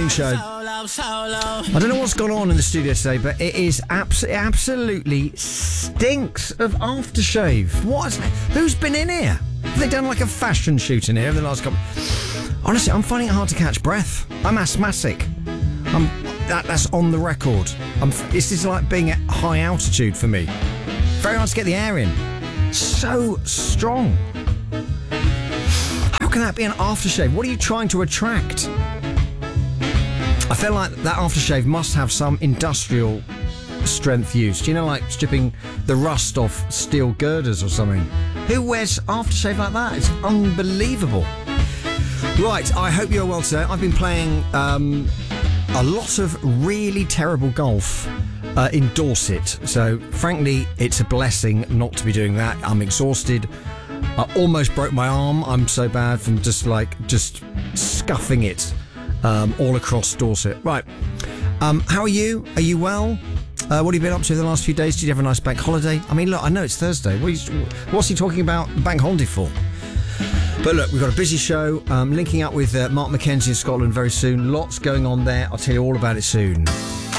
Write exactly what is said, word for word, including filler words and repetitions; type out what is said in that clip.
afternoon show. I don't know what's gone on in the studio today, but it is abs- it absolutely stinks of aftershave. What? Is, who's been in here? Have they done like a fashion shoot in here in the last couple? Honestly, I'm finding it hard to catch breath. I'm asthmatic. I'm that, that's on the record. I'm, this is like being at high altitude for me. Very hard to get the air in. So strong. How can that be an aftershave? What are you trying to attract? I feel like that aftershave must have some industrial strength use. Do you know, like stripping the rust off steel girders or something? Who wears aftershave like that? It's unbelievable. Right, I hope you're well today. I've been playing um, a lot of really terrible golf uh, in Dorset. So, frankly, it's a blessing not to be doing that. I'm exhausted. I almost broke my arm. I'm so bad from just like just scuffing it um, all across Dorset. Right. Um, how are you? Are you well? Uh, what have you been up to the last few days? Did you have a nice bank holiday? I mean, look, I know it's Thursday. What are you, what's he talking about bank holiday for? But look, we've got a busy show. Um, linking up with uh, Mark McKenzie in Scotland very soon. Lots going on there. I'll tell you all about it soon.